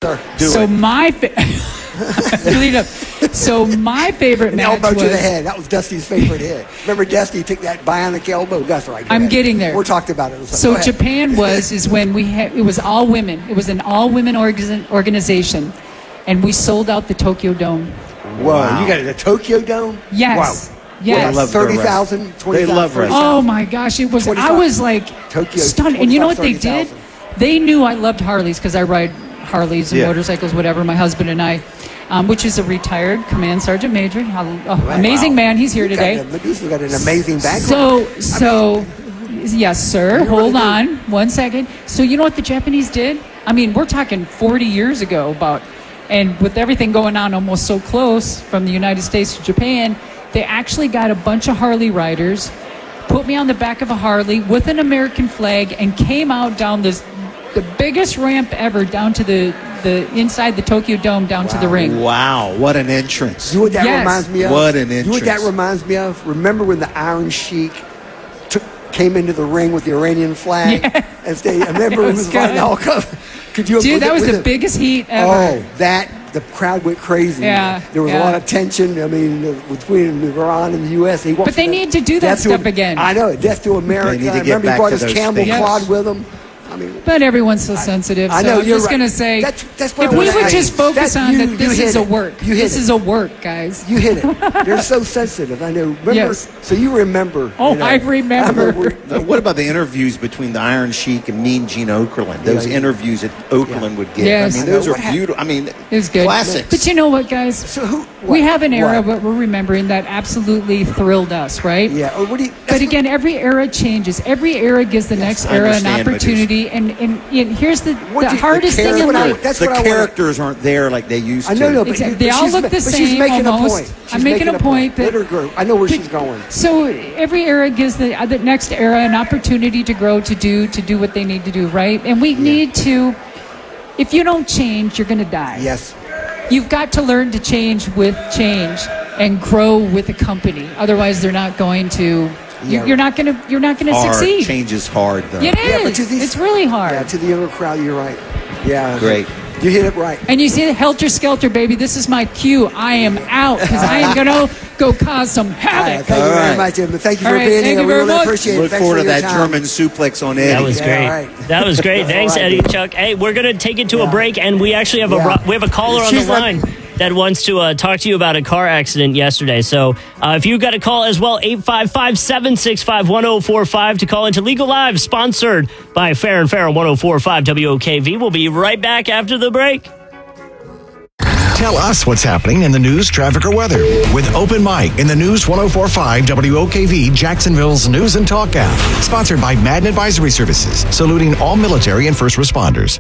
So my favorite match elbow was to the head. That was Dusty's favorite hit. Remember Dusty took that bionic elbow? That's right. I'm getting there. We're talking about it. So Japan is when it was all women. It was an all women organization, and we sold out the Tokyo Dome. Whoa! Wow. You got it, the Tokyo Dome? Yes. Wow. Yes. Well, 30,000, 20,000. They love wrestling. Oh my gosh! It was. I was like stunned. And you know what they did? They knew I loved Harleys because I ride Harleys and motorcycles, whatever. My husband and I. Which is a retired Command Sergeant Major. Amazing man. He's here today. Medusa's got an amazing background. Yes, sir. Hold on one second. So you know what the Japanese did? I mean, we're talking 40 years ago and with everything going on almost so close from the United States to Japan, they actually got a bunch of Harley riders, put me on the back of a Harley with an American flag, and came out down the biggest ramp ever down to the inside the Tokyo Dome down to the ring. Wow, what an entrance. You know what that reminds me of? What an entrance. You know what that reminds me of? Remember when the Iron Sheik came into the ring with the Iranian flag? Yeah. And I remember it was fighting all Could you? Dude, that was the biggest heat ever. Oh, the crowd went crazy. Yeah. There was a lot of tension, between Iran and the U.S. But they need to do that stuff again. I know, Death to America. I remember he brought his camel quad with him. But everyone's so sensitive. So I know, I'm just going to say, that's if we would just focus on that this is a work. This is a work, guys. You hit it. They're so sensitive. I know. Remember, yes. So you remember. Oh, I remember. What about the interviews between the Iron Sheik and Mean Gene Okerlund? Those interviews that Okerlund would give. Yes. I mean, those are beautiful. I mean, it was good. Classics. But you know what, guys? So we have an era that we're remembering that absolutely thrilled us, right? Yeah. But again, every era changes. Every era gives the next era an opportunity. And here's the hardest thing in life. The characters aren't there like they used to. I know, but they all look the same. She's making almost. a point. I'm making a point. Let her go. I know where she's going. So every era gives the next era an opportunity to grow, to do what they need to do, right? And we need to. If you don't change, you're going to die. Yes. You've got to learn to change with change and grow with a company. Otherwise, they're not going to. You're not going to succeed. Change is hard, though. It is. It's really hard. Yeah, to the younger crowd, you're right. Yeah. Great. You hit it right. And you see the helter skelter, baby. This is my cue. I am out because I am going to go cause some havoc. Thank you very much, Jim. Thank you for being here. We really appreciate it. Look forward to that German suplex on Eddie. That was great. That was great. Thanks, Eddie and Chuck. Hey, we're going to take it to a break, and we actually have a caller on the line that wants to talk to you about a car accident yesterday. So if you've got a call as well, 855-765-1045 to call into Legal Live, sponsored by Fair and Fair on 104.5 WOKV. We'll be right back after the break. Tell us what's happening in the news, traffic, or weather with Open Mic in the News 104.5 WOKV, Jacksonville's News and Talk app. Sponsored by Madden Advisory Services, saluting all military and first responders.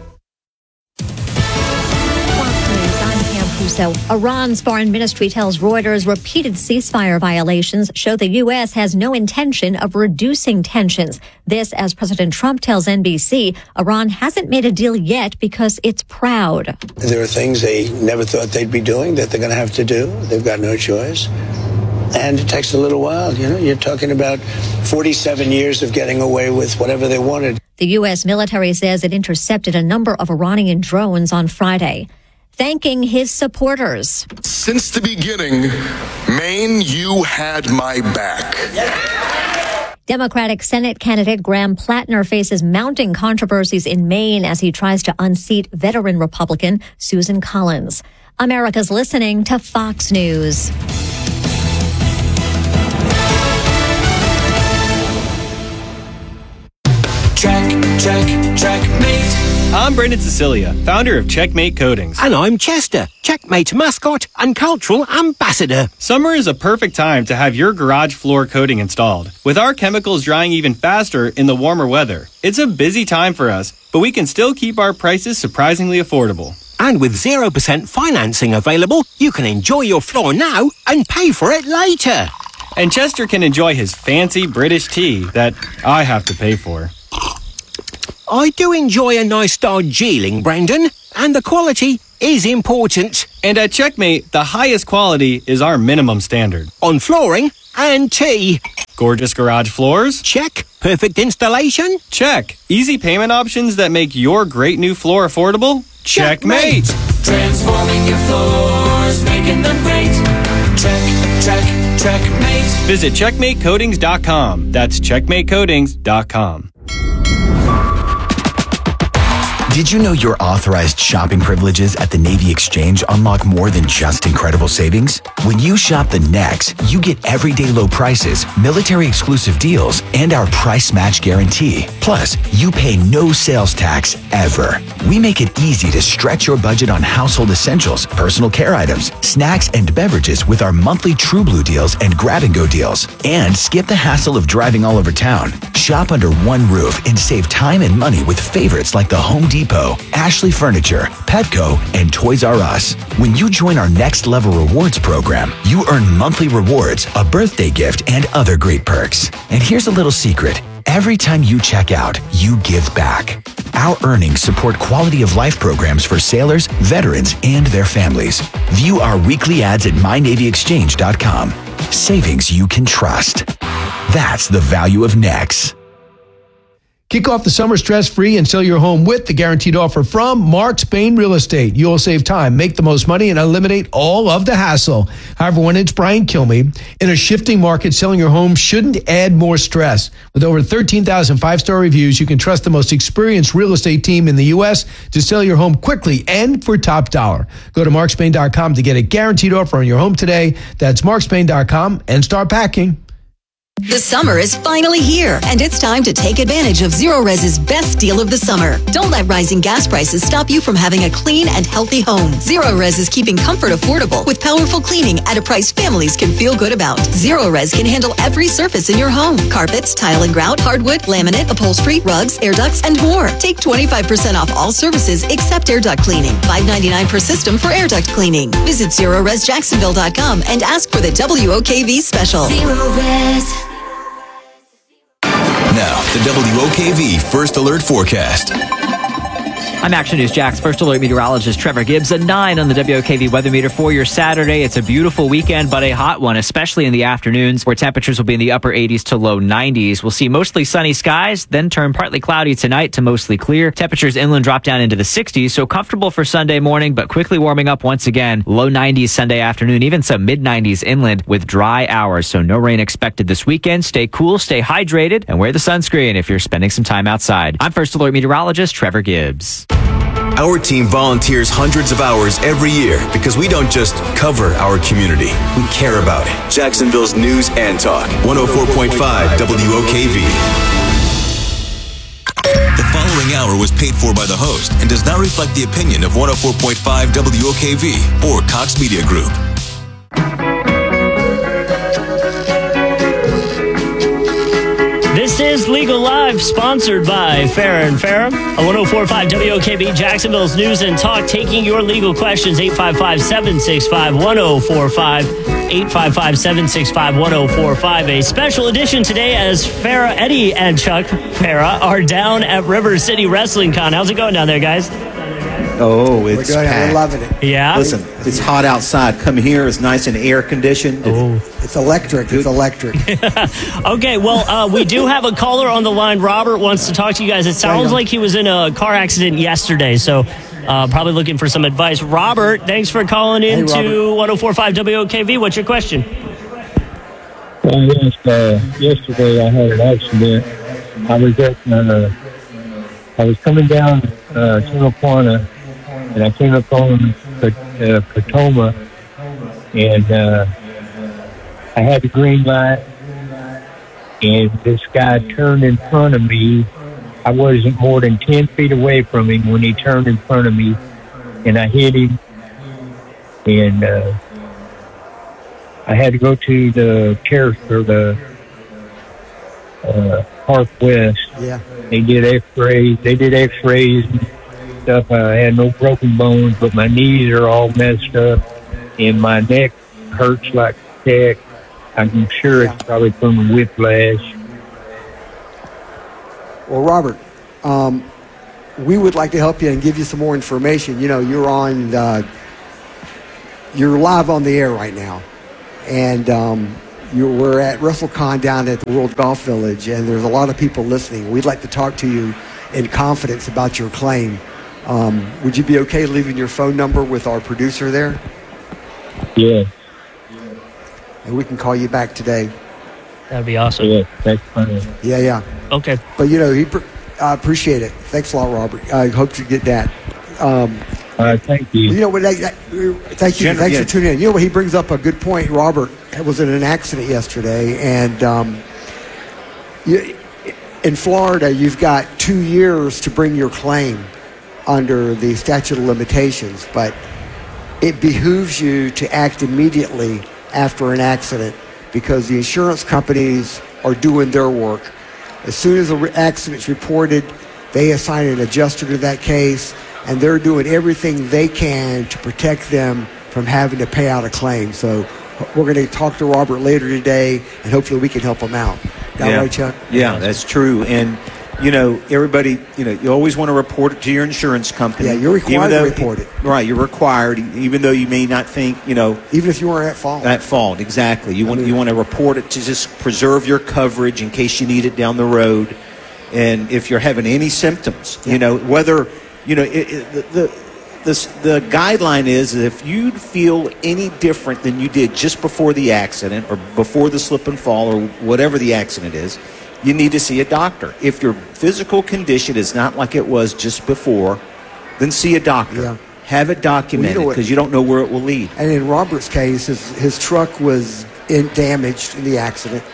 So, Iran's foreign ministry tells Reuters repeated ceasefire violations show the U.S. has no intention of reducing tensions. This, as President Trump tells NBC, Iran hasn't made a deal yet because it's proud. There are things they never thought they'd be doing that they're going to have to do. They've got no choice. And it takes a little while. You're talking about 47 years of getting away with whatever they wanted. The U.S. military says it intercepted a number of Iranian drones on Friday. Thanking his supporters. Since the beginning, Maine, you had my back. Democratic Senate candidate Graham Plattner faces mounting controversies in Maine as he tries to unseat veteran Republican Susan Collins. America's listening to Fox News. Checkmate. I'm Brendan Cecilia, founder of Checkmate Coatings. And I'm Chester, Checkmate mascot and cultural ambassador. Summer is a perfect time to have your garage floor coating installed. With our chemicals drying even faster in the warmer weather, it's a busy time for us, but we can still keep our prices surprisingly affordable. And with 0% financing available, you can enjoy your floor now and pay for it later. And Chester can enjoy his fancy British tea that I have to pay for. I do enjoy a nice Darjeeling, Brendan, and the quality is important. And at Checkmate, the highest quality is our minimum standard. On flooring and tea. Gorgeous garage floors? Check. Perfect installation? Check. Easy payment options that make your great new floor affordable? Checkmate! Transforming your floors, making them great. Checkmate. Visit CheckmateCoatings.com. That's CheckmateCoatings.com. Did you know your authorized shopping privileges at the Navy Exchange unlock more than just incredible savings? When you shop the Nex, you get everyday low prices, military exclusive deals, and our price match guarantee. Plus, you pay no sales tax ever. We make it easy to stretch your budget on household essentials, personal care items, snacks, and beverages with our monthly True Blue deals and grab and go deals. And skip the hassle of driving all over town. Shop under one roof and save time and money with favorites like the Home Depot, Ashley Furniture, Petco, and Toys R Us. When you join our Next Level Rewards program, you earn monthly rewards, a birthday gift, and other great perks. And here's a little secret. Every time you check out, you give back. Our earnings support quality of life programs for sailors, veterans, and their families. View our weekly ads at MyNavyExchange.com. Savings you can trust. That's the value of Nex. Kick off the summer stress-free and sell your home with the guaranteed offer from Mark Spain Real Estate. You'll save time, make the most money, and eliminate all of the hassle. However, when it's Brian Kilmeade, in a shifting market, selling your home shouldn't add more stress. With over 13,000 five-star reviews, you can trust the most experienced real estate team in the U.S. to sell your home quickly and for top dollar. Go to markspain.com to get a guaranteed offer on your home today. That's markspain.com and start packing. The summer is finally here, and it's time to take advantage of Zerorez's best deal of the summer. Don't let rising gas prices stop you from having a clean and healthy home. Zerorez is keeping comfort affordable with powerful cleaning at a price families can feel good about. Zerorez can handle every surface in your home: carpets, tile and grout, hardwood, laminate, upholstery, rugs, air ducts, and more. Take 25% off all services except air duct cleaning. $5.99 per system for air duct cleaning. Visit ZerorezJacksonville.com and ask for the WOKV special. Zerorez. Now, the WOKV First Alert Forecast. I'm Action News Jack's First Alert meteorologist Trevor Gibbs. A 9 on the WOKV weather meter for your Saturday. It's a beautiful weekend, but a hot one, especially in the afternoons, where temperatures will be in the upper 80s to low 90s. We'll see mostly sunny skies, then turn partly cloudy tonight to mostly clear. Temperatures inland drop down into the 60s, so comfortable for Sunday morning, but quickly warming up once again. Low 90s Sunday afternoon, even some mid-90s inland with dry hours, so no rain expected this weekend. Stay cool, stay hydrated, and wear the sunscreen if you're spending some time outside. I'm First Alert meteorologist Trevor Gibbs. Our team volunteers hundreds of hours every year because we don't just cover our community, we care about it. Jacksonville's News and Talk, 104.5 WOKV. The following hour was paid for by the host and does not reflect the opinion of 104.5 WOKV or Cox Media Group. This is Legal Live, sponsored by Farrah and Farrah, a 104.5 WOKV, Jacksonville's News and Talk, taking your legal questions, 855-765-1045, 855-765-1045. A special edition today as Farrah, Eddie, and Chuck Farrah are down at River City Wrestling Con. How's it going down there, guys? Oh, it's We're good. packed. We're loving it. Yeah? Listen, it's hot outside. Come here. It's nice and air conditioned. Oh. It's electric. It's electric. Okay, well, we do have a caller on the line. Robert wants to talk to you guys. It sounds like he was in a car accident yesterday, so probably looking for some advice. Robert, thanks for calling in to 104.5 WOKV. What's your question? Yes, yesterday I had an accident. I was coming down Tijuana, and I came up on Patoma, and I had the green light, and this guy turned in front of me. I wasn't more than 10 feet away from him when he turned in front of me, and I hit him, and I had to go to the care for the Park West. Yeah. They did X-rays and stuff. I had no broken bones, but my knees are all messed up, and my neck hurts like heck. I'm sure it's probably from the whiplash. Well, Robert, we would like to help you and give you some more information. You know, you're live on the air right now, and we're at WrestleCon down at the World Golf Village, and there's a lot of people listening. We'd like to talk to you in confidence about your claim. Would you be okay leaving your phone number with our producer there? Yeah. And we can call you back today. That'd be awesome. Yeah, that's funny. Yeah. Okay. But, I appreciate it. Thanks a lot, Robert. I hope you get that. Thank you. You know what? Thank you. Thanks for tuning in. You know what? He brings up a good point. Robert was in an accident yesterday, and in Florida, you've got 2 years to bring your claim under the statute of limitations, but it behooves you to act immediately after an accident because the insurance companies are doing their work. As soon as an accident's reported, they assign an adjuster to that case, and they're doing everything they can to protect them from having to pay out a claim. So we're going to talk to Robert later today, and hopefully we can help him out. That right, Chuck? Yeah, that's true. And, everybody, you always want to report it to your insurance company. Yeah, you're required to report it. Right, you're required, even though you may not think, Even if you weren't at fault. At fault, exactly. You want to report it to just preserve your coverage in case you need it down the road. And if you're having any symptoms, whether, the guideline is if you feel any different than you did just before the accident or before the slip and fall or whatever the accident is, you need to see a doctor. If your physical condition is not like it was just before, then see a doctor. Yeah. Have it documented because you don't know where it will lead. And in Robert's case, his truck was damaged in the accident.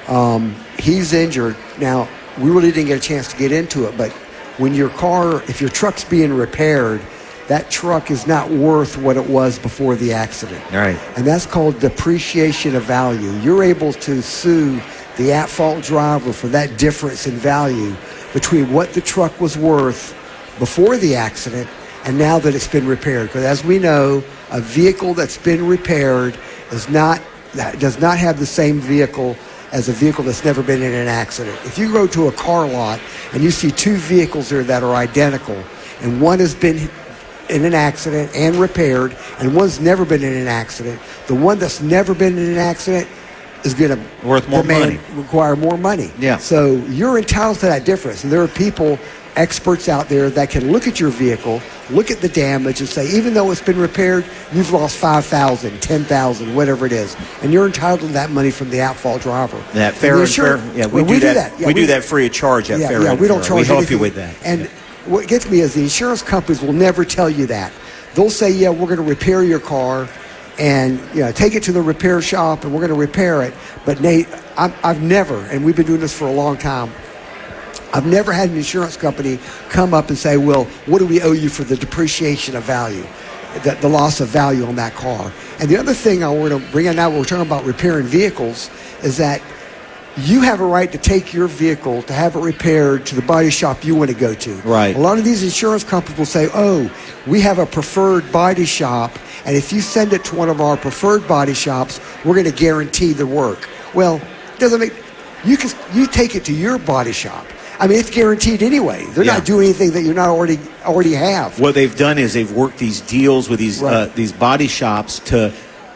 He's injured. Now, we really didn't get a chance to get into it, but when if your truck's being repaired, that truck is not worth what it was before the accident. Right. And that's called depreciation of value. You're able to sue the at-fault driver for that difference in value between what the truck was worth before the accident and now that it's been repaired. Because as we know, a vehicle that's been repaired does not have the same vehicle as a vehicle that's never been in an accident. If you go to a car lot and you see two vehicles there that are identical, and one has been in an accident and repaired, and one's never been in an accident, the one that's never been in an accident is going to worth more money, require more money. Yeah. So you're entitled to that difference, and there are people, experts out there that can look at your vehicle, look at the damage, and say, even though it's been repaired, you've lost $5,000, $10,000, whatever it is, and you're entitled to that money from the at-fault driver. Yeah, fair and fair. Yeah, we do that. Yeah, we do that free of charge. At fair and we don't fair. charge We help anything. you with that. And what gets me is the insurance companies will never tell you that. They'll say, yeah, we're going to repair your car, and take it to the repair shop, and we're going to repair it. But Nate, I've never, and we've been doing this for a long time, I've never had an insurance company come up and say, well, what do we owe you for the depreciation of value, the loss of value on that car? And the other thing I want to bring in now, we're talking about repairing vehicles, is that you have a right to take your vehicle to have it repaired to the body shop you want to go to. Right. A lot of these insurance companies will say, oh, we have a preferred body shop, and if you send it to one of our preferred body shops, we're going to guarantee the work. Well, it doesn't make, you take it to your body shop. I mean, it's guaranteed anyway. They're not doing anything that you're not already have. What they've done is they've worked these deals with these body shops to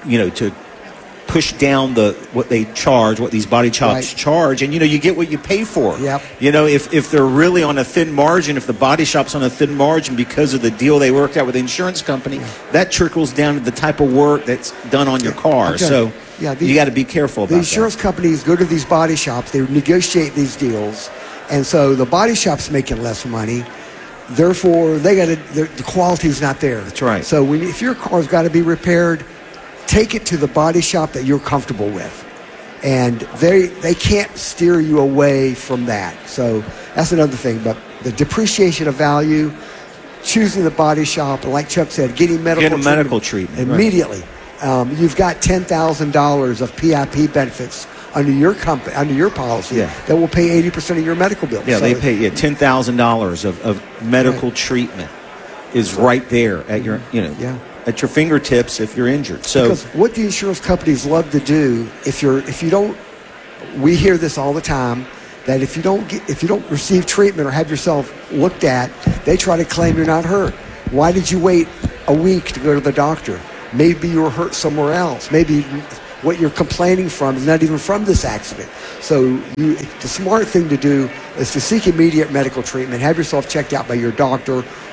push down what they charge, what these body shops charge, and you get what you pay for. Yep. If they're really on a thin margin, if the body shop's on a thin margin because of the deal they worked out with the insurance company, that trickles down to the type of work that's done on your car. So you got to be careful about that. The insurance companies go to these body shops, they negotiate these deals, and so the body shop's making less money. Therefore, the quality's not there. That's right. So if your car's got to be repaired, take it to the body shop that you're comfortable with. And they can't steer you away from that. So that's another thing. But the depreciation of value, choosing the body shop, and like Chuck said, getting medical treatment immediately. Right. You've got $10,000 of PIP benefits under your company, under your policy, that will pay 80% of your medical bills. Yeah, they pay $10,000 of medical treatment is right there at your at your fingertips if you're injured. So because what the insurance companies love to do, if you don't, we hear this all the time, that if you don't receive treatment or have yourself looked at, they try to claim you're not hurt. Why did you wait a week to go to the doctor? Maybe you were hurt somewhere else. Maybe what you're complaining from is not even from this accident. So the smart thing to do is to seek immediate medical treatment, have yourself checked out by your doctor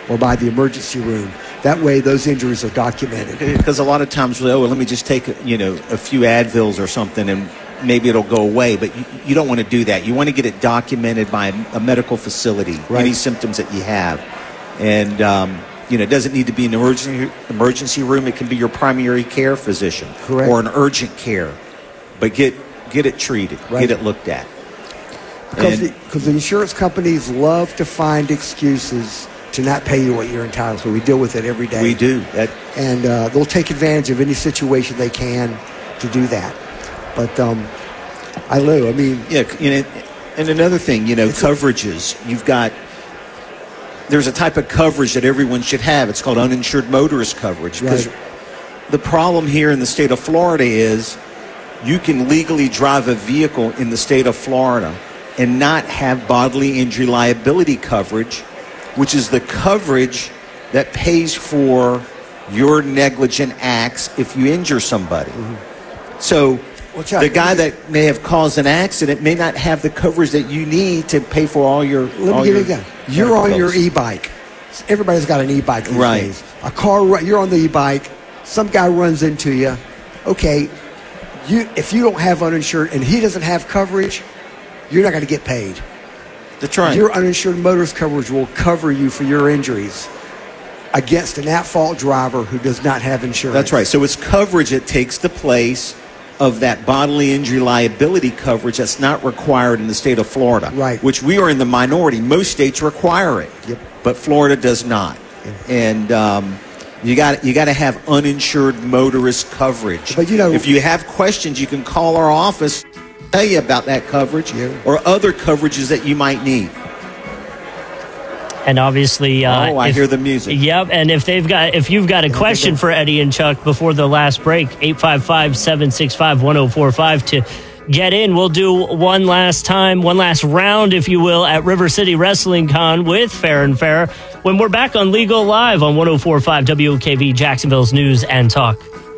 or by the emergency room. That way, those injuries are documented. Because a lot of times, well, let me just take a few Advils or something, and maybe it'll go away. But you don't want to do that. You want to get it documented by a medical facility, any symptoms that you have. And, it doesn't need to be an emergency room. It can be your primary care physician or an urgent care. But get it treated, get it looked at. Because the insurance companies love to find excuses to not pay you what you're entitled to. We deal with it every day. We do. And they'll take advantage of any situation they can to do that. But, Lou, I mean... Yeah, and another thing, coverages. There's a type of coverage that everyone should have. It's called uninsured motorist coverage. Because the problem here in the state of Florida is you can legally drive a vehicle in the state of Florida and not have bodily injury liability coverage, which is the coverage that pays for your negligent acts if you injure somebody. So the guy that may have caused an accident may not have the coverage that you need to pay for all your... Let me give you again. You're on your e-bike. Everybody's got an e-bike these days. You're on the e-bike. Some guy runs into you. Okay, if you don't have uninsured and he doesn't have coverage, you're not going to get paid. That's right. Your uninsured motorist coverage will cover you for your injuries against an at-fault driver who does not have insurance. That's right. So it's coverage that takes the place of that bodily injury liability coverage that's not required in the state of Florida. Right. Which we are in the minority. Most states require it. Yep. But Florida does not. And you got to have uninsured motorist coverage. But if you have questions, you can call our office, tell you about that coverage or other coverages that you might need. And obviously, I hear the music. Yep. And if you've got a question for Eddie and Chuck before the last break, 855-765-1045 to get in. We'll do one last round, if you will, at River City Wrestling Con with Fair and Fair when we're back on Legal Live on 104.5 WOKV, Jacksonville's News and Talk.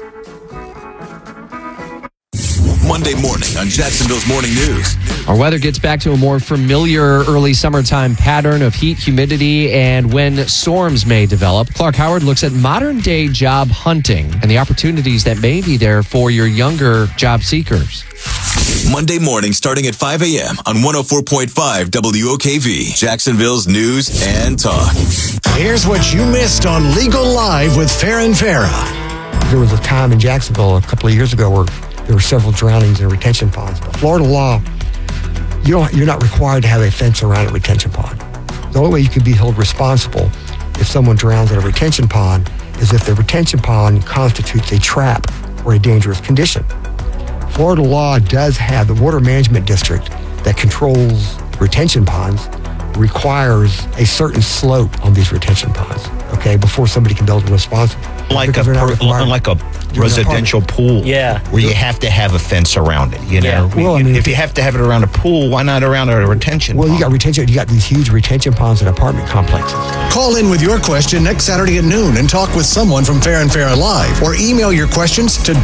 Monday morning on Jacksonville's Morning News. Our weather gets back to a more familiar early summertime pattern of heat, humidity, and when storms may develop. Clark Howard looks at modern-day job hunting and the opportunities that may be there for your younger job seekers. Monday morning starting at 5 a.m. on 104.5 WOKV, Jacksonville's News and Talk. Here's what you missed on Legal Live with Fair and Farah. There was a time in Jacksonville a couple of years ago where there were several drownings in retention ponds. But Florida law, you're not required to have a fence around a retention pond. The only way you can be held responsible if someone drowns in a retention pond is if the retention pond constitutes a trap or a dangerous condition. Florida law does have the Water Management District that controls retention ponds requires a certain slope on these retention ponds, before somebody can be held responsible. Like a residential pool, where you have to have a fence around it. Well, if you have to have it around a pool, why not around a retention pond? You got these huge retention ponds in apartment complexes. Call in with your question next Saturday at noon and talk with someone from Fair and Farah Live, or email your questions to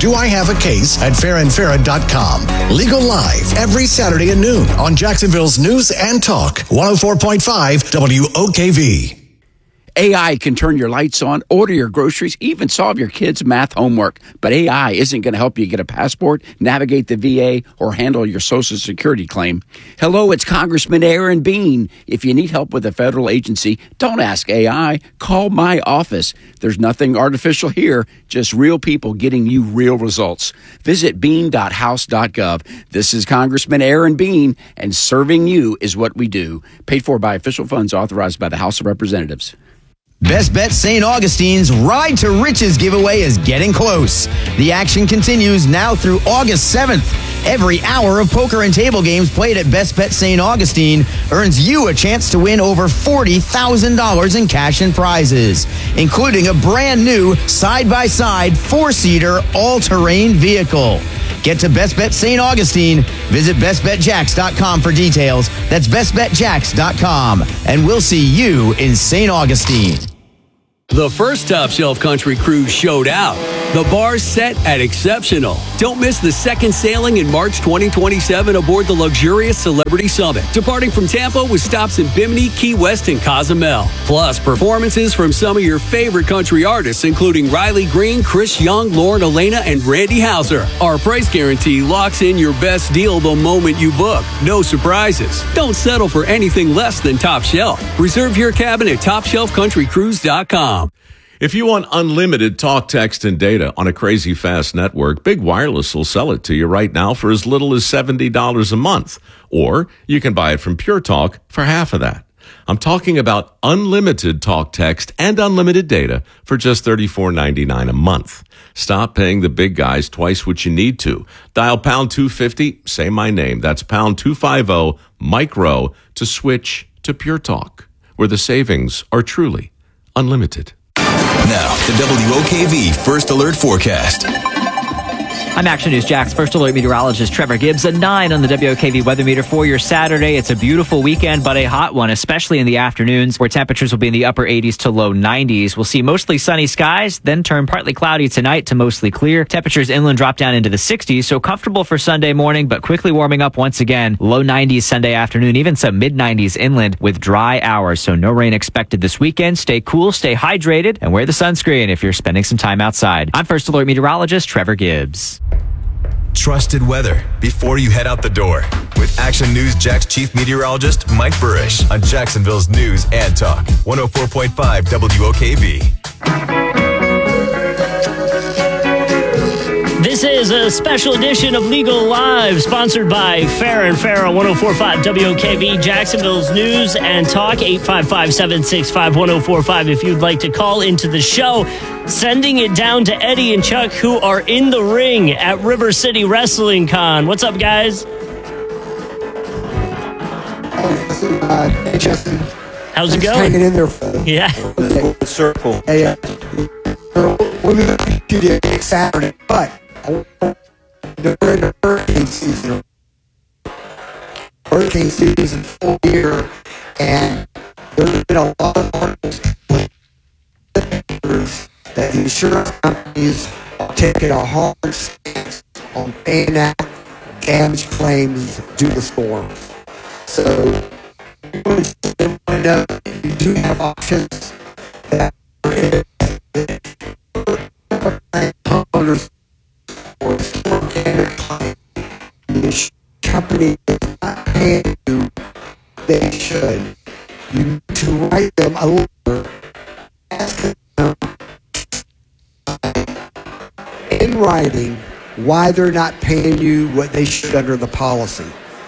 doihaveacase@fairandfarah.com. Legal Live every Saturday at noon on Jacksonville's News and Talk 104.5 WOKV. AI can turn your lights on, order your groceries, even solve your kids' math homework. But AI isn't going to help you get a passport, navigate the VA, or handle your Social Security claim. Hello, it's Congressman Aaron Bean. If you need help with a federal agency, don't ask AI. Call my office. There's nothing artificial here, just real people getting you real results. Visit bean.house.gov. This is Congressman Aaron Bean, and serving you is what we do. Paid for by official funds authorized by the House of Representatives. Best Bet St. Augustine's Ride to Riches giveaway is getting close. The action continues now through August 7th. Every hour of poker and table games played at Best Bet St. Augustine earns you a chance to win over $40,000 in cash and prizes, including a brand new side-by-side 4-seater all-terrain vehicle. Get to Best Bet St. Augustine. Visit bestbetjacks.com for details. That's bestbetjacks.com. And we'll see you in St. Augustine. The first Top Shelf Country Cruise showed out. The bar's set at exceptional. Don't miss the second sailing in March 2027 aboard the luxurious Celebrity Summit, departing from Tampa with stops in Bimini, Key West, and Cozumel. Plus, performances from some of your favorite country artists, including Riley Green, Chris Young, Lauren Elena, and Randy Houser. Our price guarantee locks in your best deal the moment you book. No surprises. Don't settle for anything less than top shelf. Reserve your cabin at TopShelfCountryCruise.com. If you want unlimited talk, text, and data on a crazy fast network, Big Wireless will sell it to you right now for as little as $70 a month. Or you can buy it from Pure Talk for half of that. I'm talking about unlimited talk, text, and unlimited data for just $34.99 a month. Stop paying the big guys twice what you need to. Dial pound 250, say my name. That's pound 250, Mike Rowe, to switch to Pure Talk, where the savings are truly unlimited. Now, the WOKV First Alert Forecast. I'm Action News Jack's First Alert meteorologist Trevor Gibbs. A 9 on the WOKV weather meter for your Saturday. It's a beautiful weekend, but a hot one, especially in the afternoons, where temperatures will be in the upper 80s to low 90s. We'll see mostly sunny skies, then turn partly cloudy tonight to mostly clear. Temperatures inland drop down into the 60s, so comfortable for Sunday morning, but quickly warming up once again. Low 90s Sunday afternoon, even some mid-90s inland with dry hours, so no rain expected this weekend. Stay cool, stay hydrated, and wear the sunscreen if you're spending some time outside. I'm First Alert meteorologist Trevor Gibbs. Trusted weather before you head out the door with Action News Jack's chief meteorologist Mike Burrish on Jacksonville's News and Talk 104.5 WOKV. This is a special edition of Legal Live, sponsored by Fair and Fair on 104.5 WOKV, Jacksonville's News and Talk, 855-765-1045 if you'd like to call into the show. Sending it down to Eddie and Chuck, who are in the ring at River City Wrestling Con. What's up, guys? Hey, Justin. How's it going? Hanging in there. Yeah. Circle. Hey, we're going to do it next Saturday, but during the hurricane season. Hurricane season full year, and there's been a lot of articles that the insurance companies are taking a hard stance on paying out damage claims due to storms. So, you know, you do have options that homeowners or storm damage claim. The insurance company is not paying you, they should. You need to write them a letter asking them in writing why they're not paying you what they should under the policy.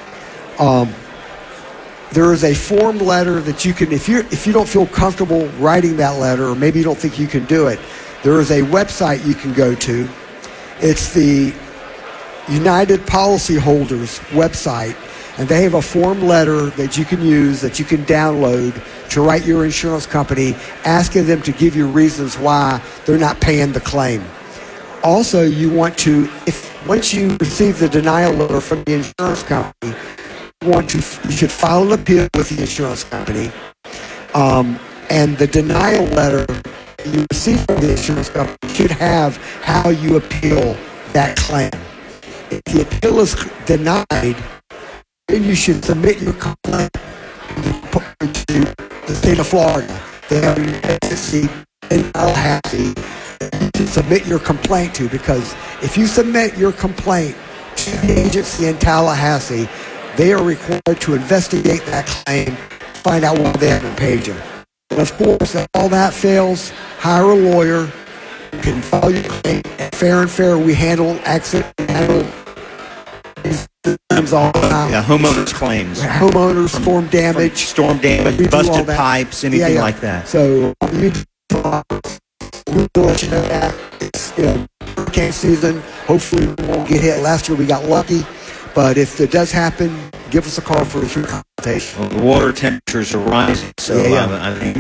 There is a form letter that you can, if you don't feel comfortable writing that letter, or maybe you don't think you can do it, there is a website you can go to. It's the United Policyholders website, and they have a form letter that you can use, that you can download to write your insurance company, asking them to give you reasons why they're not paying the claim. Also, you want to, once you receive the denial letter from the insurance company, you should file an appeal with the insurance company, and the denial letter you receive from the insurance company should have how you appeal that claim. If the appeal is denied, then you should submit your complaint to the state of Florida. They have an agency in Tallahassee you should submit your complaint to, because if you submit your complaint to the agency in Tallahassee, they are required to investigate that claim, find out why they haven't paid you. And of course, if all that fails, hire a lawyer. You can file your claim at Fair and Fair. We handle accident, handle claims all the time. Yeah, homeowners claims. Homeowners, storm damage, busted pipes, anything like that. So we'll let you know that. It's hurricane season. Hopefully we won't get hit. Last year we got lucky. But if it does happen, give us a call for a free consultation. Well, the water temperatures are rising, so I think,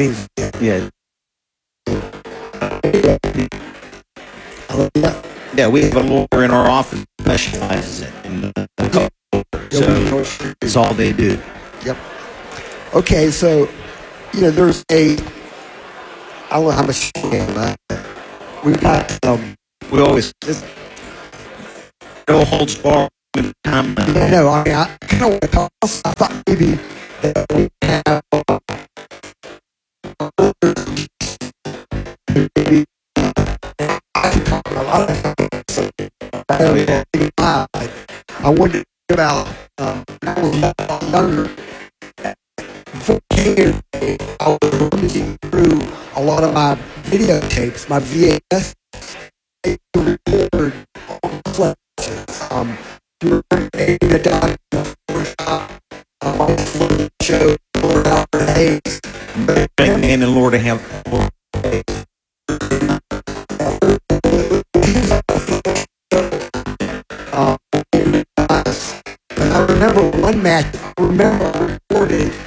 yeah, we have a lawyer in our office who specializes in so it's all they do. Yep. Okay, so there's I don't know how much we've got we always no holds barred. Yeah, no, I mean, I kind of want to talk. I thought maybe that we have maybe I can talk about a lot of things. I wondered about when I was younger. Before I came here, I was looking through a lot of my videotapes, my VHS, to record flashes. The show Lord Albert Hayes, Batman and Lord of Ham. And I remember one match. I remember recording